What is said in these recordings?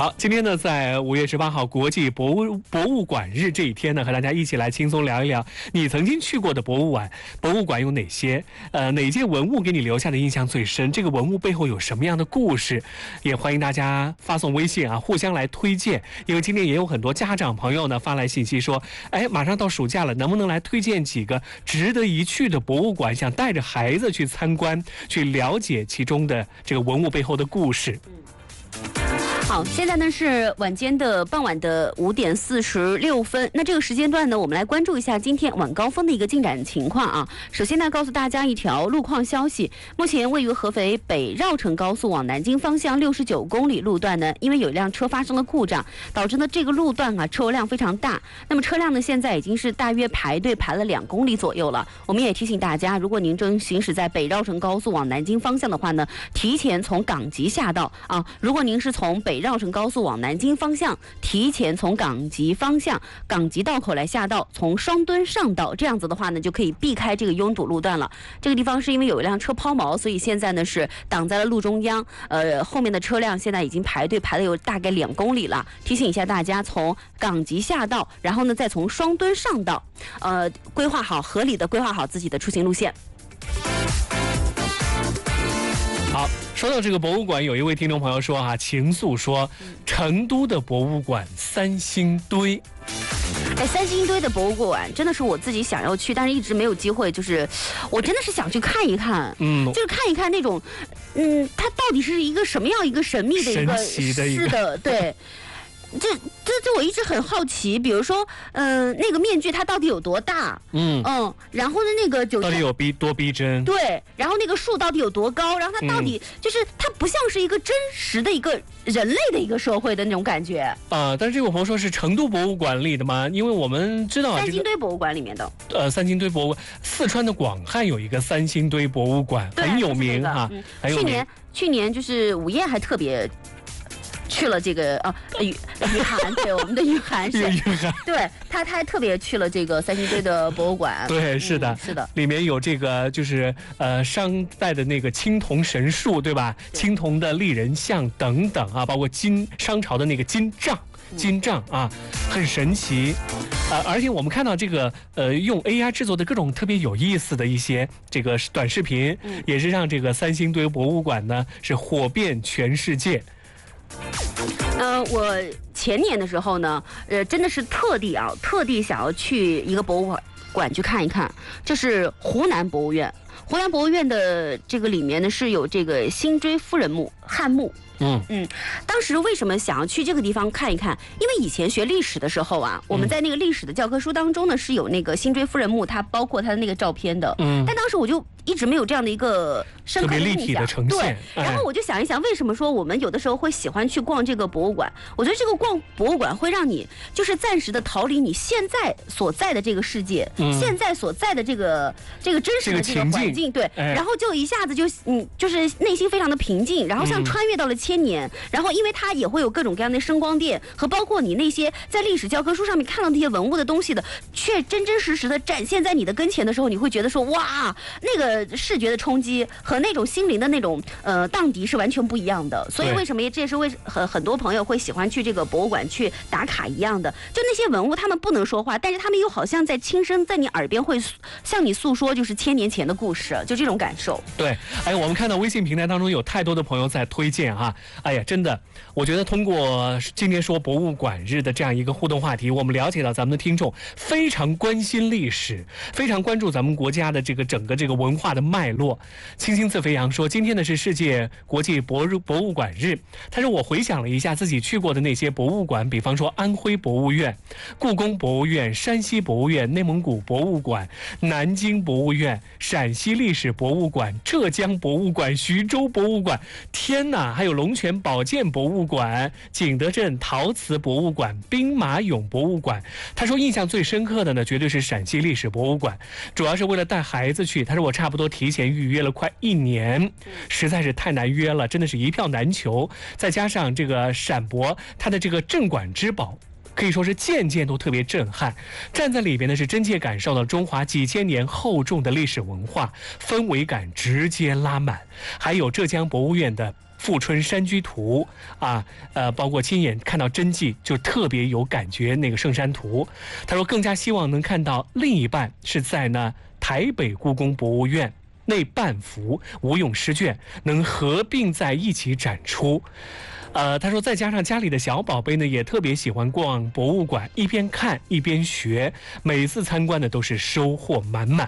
好，今天呢，在5月18号国际博物馆日这一天呢，和大家一起来轻松聊一聊你曾经去过的博物馆有哪些？哪件文物给你留下的印象最深？这个文物背后有什么样的故事？也欢迎大家发送微信啊，互相来推荐。因为今天也有很多家长朋友呢发来信息说，马上到暑假了，能不能来推荐几个值得一去的博物馆？想带着孩子去参观，去了解其中的这个文物背后的故事。 好，现在呢是傍晚的5点46分。那这个时间段呢，我们来关注一下今天晚高峰的一个进展情况啊。首先呢，告诉大家一条路况消息：目前位于合肥北绕城高速往南京方向69公里路段呢，因为有一辆车发生了故障，导致呢这个路段车流量非常大。那么车辆呢现在已经是大约排了2公里左右了。我们也提醒大家，如果您正行驶在北绕城高速往南京方向的话呢，提前从港吉下道啊。如果您是从北绕城高速往南京方向，提前从港吉方向港吉道口来下道，从双墩上道，这样子的话呢，就可以避开这个拥堵路段了。这个地方是因为有一辆车抛锚，所以现在呢是挡在了路中央，后面的车辆现在已经排了有大概2公里了。提醒一下大家，从港吉下道，然后呢再从双墩上道，合理的规划好自己的出行路线。 好，说到这个博物馆，有一位听众朋友说情愫说成都的博物馆三星堆。 三星堆的博物馆真的是我自己想要去，但是一直没有机会，就是我真的是想去看一看，就是看一看那种，它到底是一个什么样一个神秘的一个， 神奇的一个， 是的，对。这我一直很好奇，比如说，那个面具它到底有多大？然后呢，那个到底有多逼真？ 对，然后那个树到底有多高？然后它到底就是它不像是一个真实的一个人类的一个社会的那种感觉但是这位朋友说是成都博物馆里的吗？因为我们知道三星堆博物馆里面的。 三星堆博物馆，四川的广汉有一个三星堆博物馆，很有名啊，很有名。 去年就是午夜还特别。去了这个雨涵，对，我们的雨涵是，对他还特别去了这个三星堆的博物馆。 对，是的， 是的， 里面有这个就是商代的那个青铜神树，对吧？青铜的立人像等等啊，包括商朝的那个金杖啊，很神奇。而且我们看到这个用 AI 制作的各种特别有意思的一些这个短视频，也是让这个三星堆博物馆呢是火遍全世界。 我前年的时候呢，真的是特地想要去一个博物馆去看一看，这是湖南博物院。湖南博物院的这个里面呢是有这个辛追夫人墓汉墓。当时为什么想要去这个地方看一看？因为以前学历史的时候啊，我们在那个历史的教科书当中呢是有那个辛追夫人墓，它包括它的那个照片的。但当时我就一直没有这样的一个深刻的印象， 特别立体的呈现。 对，然后我就想一想，为什么说我们有的时候会喜欢去逛这个博物馆？我觉得这个逛博物馆会让你就是暂时的逃离你现在所在的这个世界，现在所在的这个真实的这个环境，对，然后就一下子就是内心非常的平静，然后像穿越到了千年，然后因为它也会有各种各样的声光电和包括你那些在历史教科书上面看到那些文物的东西的，却真真实实的展现在你的跟前的时候，你会觉得说哇，那个视觉的冲击和那种心灵的那种荡涤是完全不一样的。所以为什么这也是很多朋友会喜欢去这个博物馆去打卡一样的，就那些文物他们不能说话，但是他们又好像在轻声在你耳边会向你诉说就是1000年前的故事，就这种感受。 对，我们看到微信平台当中有太多的朋友在推荐哈，真的，我觉得通过今天说博物馆日的这样一个互动话题，我们了解到咱们的听众非常关心历史，非常关注咱们国家的这个整个这个文化的脉络。青青自飞扬说，今天呢是世界国际博物馆日。他说我回想了一下自己去过的那些博物馆，比方说安徽博物院、故宫博物院、山西博物院、内蒙古博物馆、南京博物院、陕西历史博物馆、浙江博物馆、徐州博物馆，天哪，还有龙泉宝剑博物馆、景德镇陶瓷博物馆、兵马俑博物馆。他说印象最深刻的呢，绝对是陕西历史博物馆，主要是为了带孩子去。他说我差不多提前预约了快1年，实在是太难约了，真的是一票难求。再加上这个陕博，它的这个镇馆之宝可以说是件件都特别震撼，站在里边呢是真切感受到中华几千年厚重的历史文化，氛围感直接拉满。还有浙江博物院的富春山居图啊，包括亲眼看到真迹就特别有感觉那个圣山图。他说更加希望能看到另一半是在那台北故宫博物院那半幅无用诗卷能合并在一起展出。他说再加上家里的小宝贝呢，也特别喜欢逛博物馆，一边看一边学，每次参观的都是收获满满。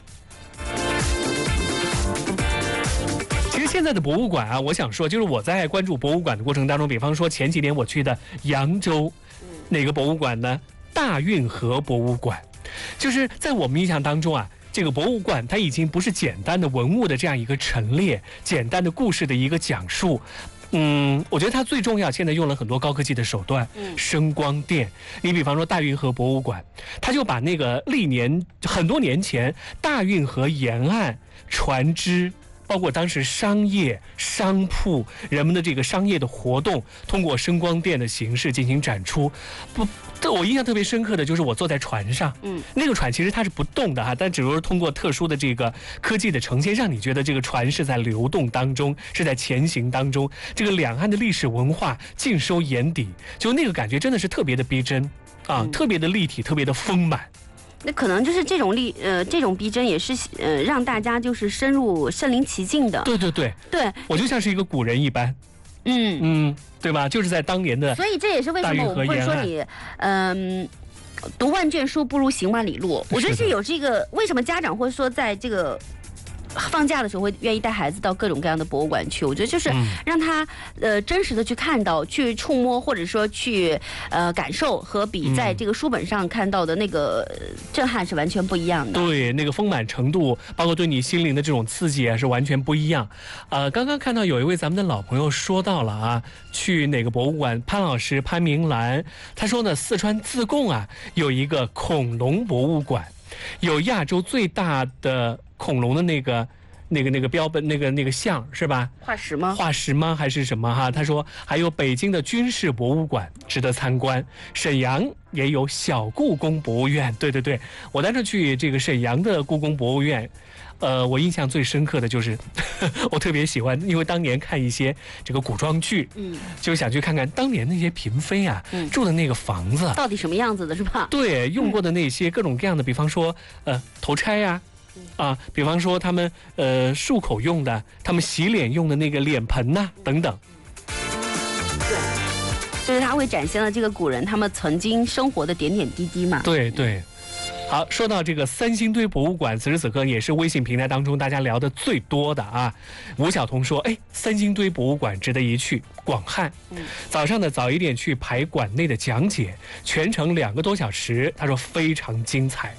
其实现在的博物馆啊，我想说，就是我在关注博物馆的过程当中，比方说前几年我去的扬州，哪个博物馆呢？大运河博物馆，就是在我们印象当中啊。这个博物馆它已经不是简单的文物的这样一个陈列，简单的故事的一个讲述，我觉得它最重要，现在用了很多高科技的手段，声光电。你比方说大运河博物馆，它就把那个历年很多年前大运河沿岸船只，包括当时商业商铺人们的这个商业的活动，通过声光电的形式进行展出。我印象特别深刻的就是我坐在船上，那个船其实它是不动的哈，但只是通过特殊的这个科技的呈现，让你觉得这个船是在流动当中，是在前行当中，这个两岸的历史文化尽收眼底，就那个感觉真的是特别的逼真啊，特别的立体，特别的丰满。 那可能就是这种这种逼真也是让大家就是身临其境的。 对，我就像是一个古人一般。对吧？就是在当年的， 所以这也是为什么我们会说你，读万卷书不如行万里路。我觉得是有这个，为什么家长会说在这个放假的时候会愿意带孩子到各种各样的博物馆去？我觉得就是让他真实的去看到、去触摸，或者说去感受，和比在这个书本上看到的那个震撼是完全不一样的。 对，那个丰满程度，包括对你心灵的这种刺激啊，是完全不一样。刚刚看到有一位咱们的老朋友说到了啊，去哪个博物馆？潘老师潘明兰，他说呢，四川自贡啊有一个恐龙博物馆，有亚洲最大的恐龙的那个标本那个像是吧？ 化石吗？ 化石吗？还是什么哈？他说还有北京的军事博物馆值得参观，沈阳也有小故宫博物院。对，我带着去这个沈阳的故宫博物院。我印象最深刻的就是我特别喜欢，因为当年看一些这个古装剧，就想去看看当年那些嫔妃啊，住的那个房子到底什么样子的，是吧？ 对，用过的那些各种各样的，比方说头钗呀。比方说他们漱口用的，他们洗脸用的那个脸盆呐，等等。 对，就是它会展现了这个古人他们曾经生活的点点滴滴嘛。 对。好，说到这个三星堆博物馆，此时此刻也是微信平台当中大家聊的最多的啊。吴晓彤说，三星堆博物馆值得一去，广汉。早上呢早一点去排馆内的讲解，全程2个多小时，他说非常精彩。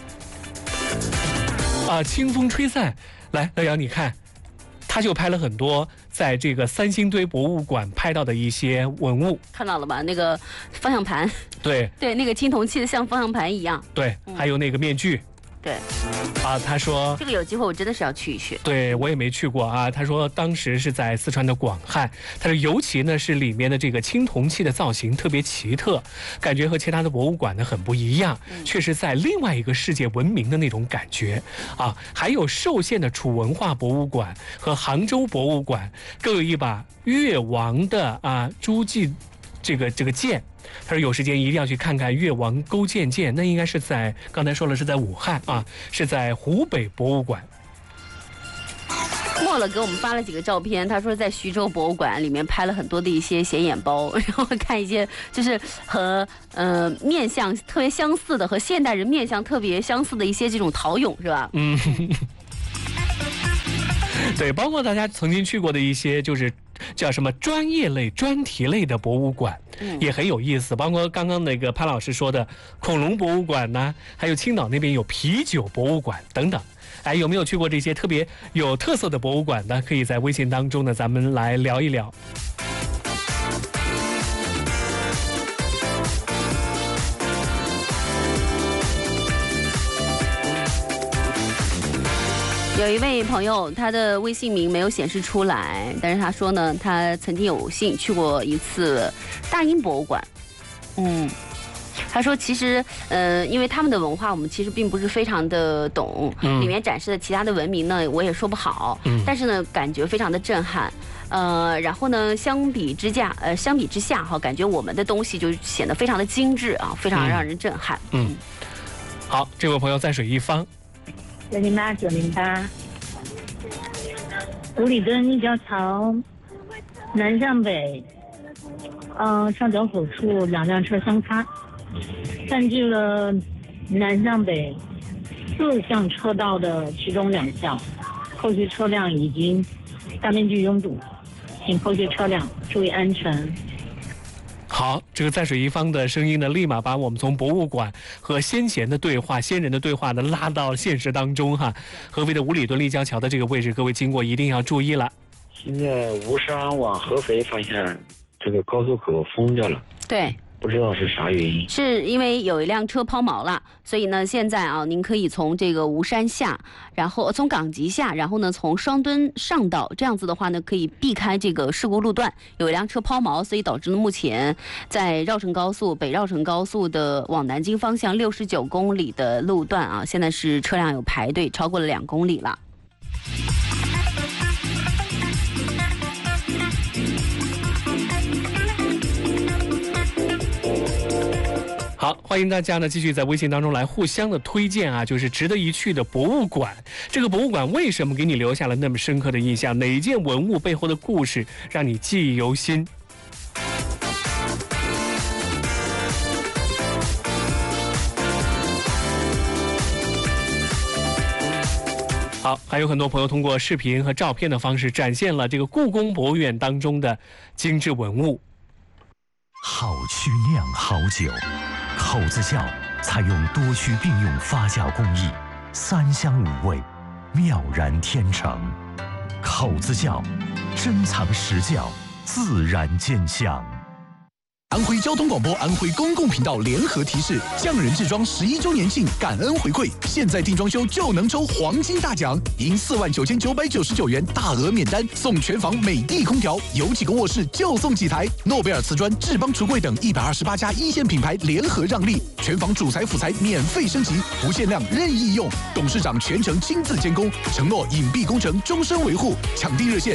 清风吹散，来，乐瑶你看，他就拍了很多在这个三星堆博物馆拍到的一些文物， 看到了吧？那个方向盘， 对， 那个青铜器的像方向盘一样， 对，还有那个面具， 对。 他说这个有机会我真的是要去一去。 对，我也没去过啊。他说当时是在四川的广汉，他说尤其呢是里面的这个青铜器的造型特别奇特，感觉和其他的博物馆呢很不一样，确实在另外一个世界文明的那种感觉啊。还有寿县的楚文化博物馆和杭州博物馆各有一把越王的朱骥这个剑。他说有时间一定要去看看越王勾践剑，那应该是在刚才说了是在武汉啊，是在湖北博物馆。 莫了给我们发了几个照片，他说在徐州博物馆里面拍了很多的一些显眼包，然后看一些就是和面相特别相似的，和现代人面相特别相似的一些这种陶俑，是吧？ 对，包括大家曾经去过的一些就是叫什么专业类专题类的博物馆，也很有意思，包括刚刚那个潘老师说的恐龙博物馆呢，还有青岛那边有啤酒博物馆等等。有没有去过这些特别有特色的博物馆呢？可以在微信当中呢咱们来聊一聊。 有一位朋友，他的微信名没有显示出来，但是他说呢，他曾经有幸去过一次大英博物馆。 他说其实因为他们的文化我们其实并不是非常的懂，里面展示的其他的文明呢我也说不好，但是呢感觉非常的震撼。然后呢，相比之下哈，感觉我们的东西就显得非常的精致啊，非常让人震撼。 好，这位朋友在水一方 908，五里墩立交桥南向北，上交口处2辆车相擦，占据了南向北4项车道的其中2项，后续车辆已经大面积拥堵，请后续车辆注意安全。 好，这个在水一方的声音呢，立马把我们从博物馆和先贤的对话、先人的对话呢拉到现实当中哈。合肥的五里墩立交桥的这个位置，各位经过一定要注意了。 现在吴山往合肥方向这个高速口封掉了。 对。 不知道是啥原因， 是因为有一辆车抛锚了，所以呢，现在啊，您可以从这个吴山下，然后从港集下，然后呢，从双墩上道，这样子的话呢，可以避开这个事故路段。有一辆车抛锚，所以导致呢，目前在绕城高速北绕城高速的往南京方向69公里的路段啊，现在是车辆有排队，超过了2公里了。 好，欢迎大家呢继续在微信当中来互相的推荐啊，就是值得一去的博物馆。这个博物馆为什么给你留下了那么深刻的印象？哪一件文物背后的故事让你记忆犹新？好，还有很多朋友通过视频和照片的方式展现了这个故宫博物院当中的精致文物。 好曲酿好酒，口子窖采用多曲并用发酵工艺，3香5味，妙然天成。口子窖珍藏实窖，自然见香。 安徽交通广播、安徽公共频道联合提示：匠人制装11周年庆感恩回馈，现在定装修就能抽黄金大奖，赢49999元大额免单，送全房美的空调，有几个卧室就送几台。诺贝尔瓷砖、智邦橱柜等128家一线品牌联合让利，全房主材辅材免费升级，无限量任意用，董事长全程亲自监工，承诺隐蔽工程终身维护。抢订热线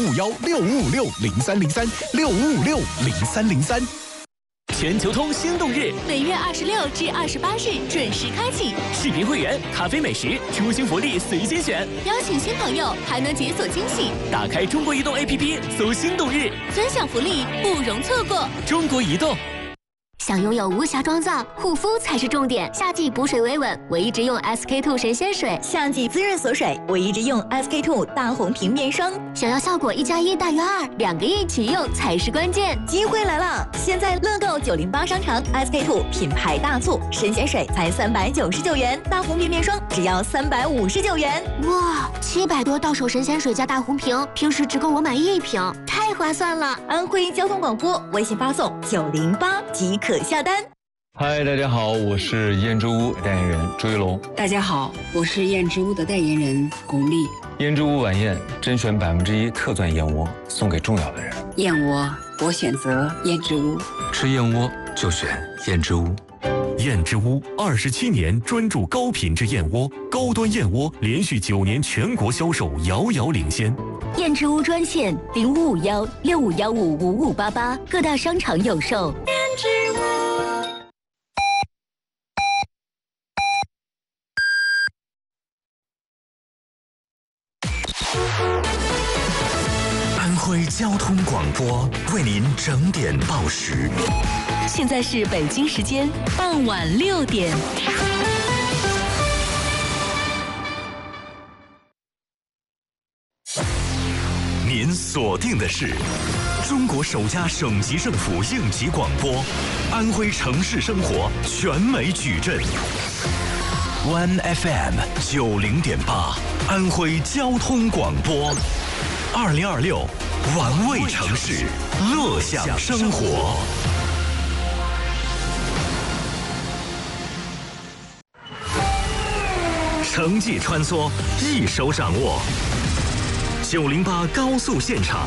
05516556030365560303。 全球通星动日， 每月26至28日准时开启。 视频会员、咖啡美食、出行福利随心选， 邀请新朋友还能解锁惊喜。 打开中国移动 APP 搜星动日， 尊享福利不容错过。 中国移动。 想拥有无瑕妆造，护肤才是重点。夏季补水维稳，我一直用 SK-II 神仙水； 夏季滋润锁水，我一直用 SK-II 大红瓶面霜。 想要效果1+1大于2，2个一起用才是关键。 机会来了！现在乐购908商城 SK-II 品牌大促，神仙水才399元，大红瓶面霜只要359元。 哇，700多到手神仙水加大红瓶，平时只够我买1瓶，太划算了！ 安徽交通广播微信发送908即可下单。 嗨，大家好，我是燕之屋代言人朱一龙。 大家好，我是燕之屋的代言人巩俐。 燕之屋晚宴甄选1%特钻燕窝，送给重要的人。 燕窝，我选择燕之屋。 吃燕窝就选燕之屋。 燕之屋27年专注高品质燕窝，高端燕窝连续9年全国销售遥遥领先。 燕之屋专线0551651588，各大商场有售。燕之屋。 安徽交通广播为您整点报时。 现在是北京时间傍晚6点。 您锁定的是中国首家省级政府应急广播，安徽城市生活全美矩阵。One FM 90.8，安徽交通广播，2026玩味城市，乐享生活。城际穿梭，一手掌握。908高速现场。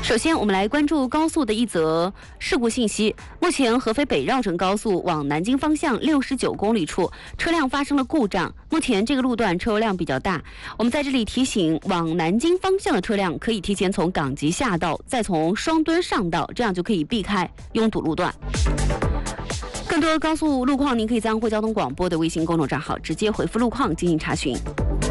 首先，我们来关注高速的一则事故信息。目前，合肥北绕城高速往南京方向69公里处，车辆发生了故障。目前这个路段车流量比较大。我们在这里提醒，往南京方向的车辆可以提前从港吉下道，再从双墩上道，这样就可以避开拥堵路段。更多高速路况，您可以在安徽交通广播的微信公众账号直接回复路况进行查询。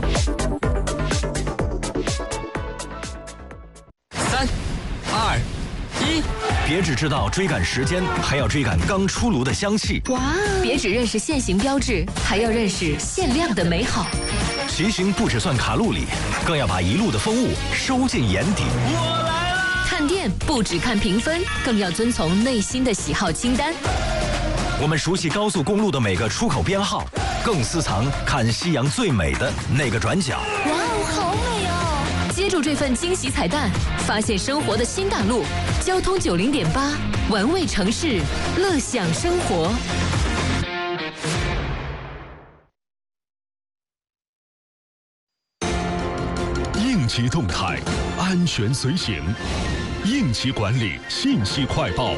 3、2、1，别只知道追赶时间，还要追赶刚出炉的香气。 哇！别只认识限行标志，还要认识限量的美好。 骑行不只算卡路里，更要把一路的风物收进眼底。 我来了！看店不只看评分，更要遵从内心的喜好清单。 我们熟悉高速公路的每个出口编号，更私藏看夕阳最美的那个转角。 哇哦，好美哦！接住这份惊喜彩蛋，发现生活的新大陆。交通90.8，玩味城市，乐享生活。 应急动态，安全随行。应急管理信息快报。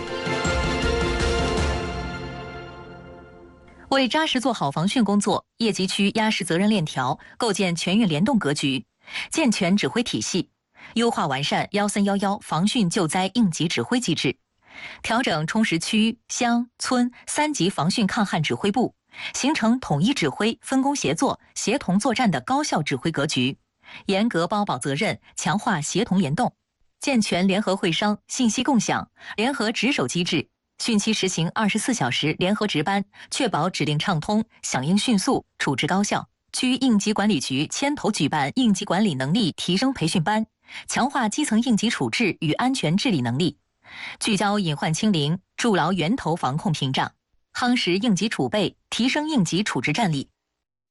为扎实做好防汛工作，业绩区压实责任链条，构建全域联动格局，健全指挥体系，优化完善1311防汛救灾应急指挥机制，调整充实区、乡、村3级防汛抗旱指挥部，形成统一指挥、分工协作、协同作战的高效指挥格局，严格包保责任，强化协同联动，健全联合会商、信息共享、联合值守机制。汛期实行24小时联合值班，确保指令畅通、响应迅速、处置高效。区应急管理局牵头举办应急管理能力提升培训班，强化基层应急处置与安全治理能力，聚焦隐患清零，筑牢源头防控屏障，夯实应急储备，提升应急处置战力。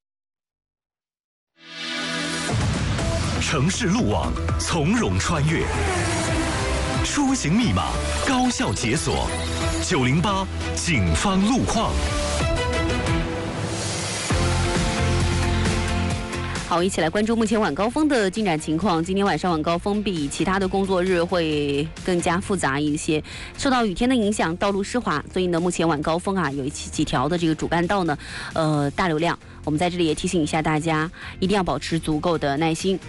城市路网从容穿越，出行密码高效解锁。908警方路况。 好，一起来关注目前晚高峰的进展情况。今天晚上晚高峰比其他的工作日会更加复杂一些，受到雨天的影响，道路湿滑，所以呢，目前晚高峰有几条的这个主干道呢，大流量。我们在这里也提醒一下大家，一定要保持足够的耐心。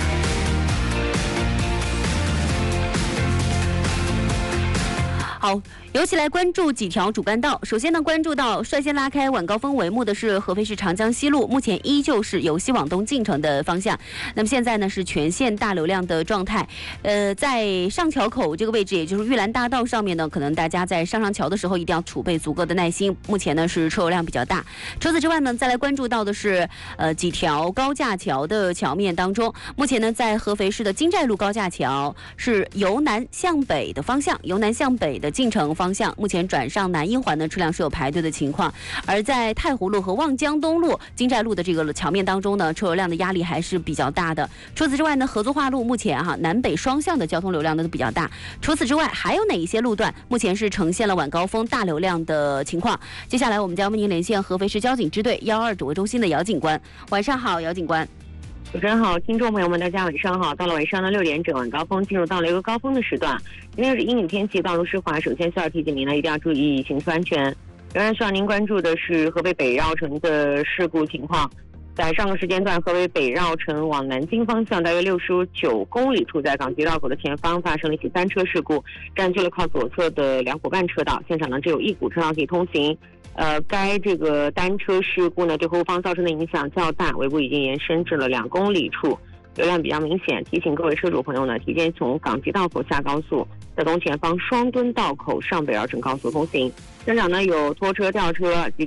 好，尤其来关注几条主干道。首先呢，关注到率先拉开晚高峰帷幕的是合肥市长江西路，目前依旧是由西往东进城的方向。那么现在呢是全线大流量的状态。在上桥口这个位置，也就是玉兰大道上面呢，可能大家在上桥的时候一定要储备足够的耐心。目前呢是车流量比较大。除此之外呢，再来关注到的是几条高架桥的桥面当中，目前呢在合肥市的金寨路高架桥是由南向北的方向，由南向北的进城方向，目前转上南一环的车辆是有排队的情况。而在太湖路和望江东路、金寨路的这个桥面当中呢，车流量的压力还是比较大的。除此之外呢，合作化路目前南北双向的交通流量都比较大。除此之外，还有哪一些路段目前是呈现了晚高峰大流量的情况？接下来我们将为您连线合肥市交警支队122指挥中心的姚警官。晚上好，姚警官。 主持人好，听众朋友们，大家晚上好。到了晚上的6点整，晚高峰进入到了一个高峰的时段。今天是阴雨天气，道路湿滑，首先需要提醒您呢，一定要注意行车安全。仍然需要您关注的是合肥北绕城的事故情况。在上个时间段，合肥北绕城往南京方向大约69公里处，在港吉绕口的前方发生了一起3车事故，占据了靠左侧的2伙伴车道，现场呢只有1股车道可以通行。该这个单车事故呢，对后方造成的影响较大，尾部已经延伸至了2公里处，流量比较明显。提醒各位车主朋友呢，提前从港吉道口下高速，在东前方双墩道口上北绕城高速通行。现场呢有拖车、吊车及